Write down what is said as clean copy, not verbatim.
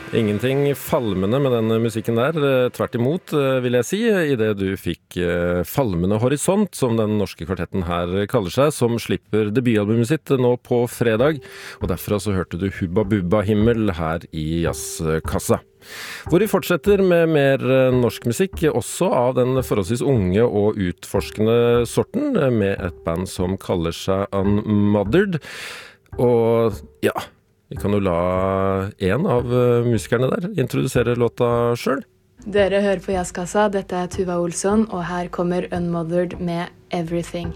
Ingenting falmende med den musikken der, tvert imot vil jeg si, I det du fikk Falmende Horisont, som den norske kvartetten her kaller seg, som slipper debutalbumet sitt nå på fredag, og derfra så hørte du Hubba Bubba Himmel her I Jazzkassa. Hvor vi fortsetter med mer norsk musikk, også av den forholdsvis unge og utforskende sorten, med et band som kaller seg Unmothered, og ja... Vi kan jo la en av musikerne der introdusere låta selv. Dere hører på Jazzkassa, dette Tuva Olsson, og her kommer Unmothered med Everything.